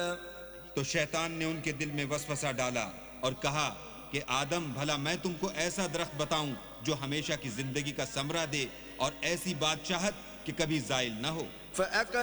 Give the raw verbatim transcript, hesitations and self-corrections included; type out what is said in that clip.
तो शैतान ने उनके दिल में वसवसा डाला और कहा कि आदम, भला मैं तुमको ऐसा दरख्त बताऊं जो हमेशा की जिंदगी का समरा दे और ऐसी बादशाहत कि कभी जायल न हो।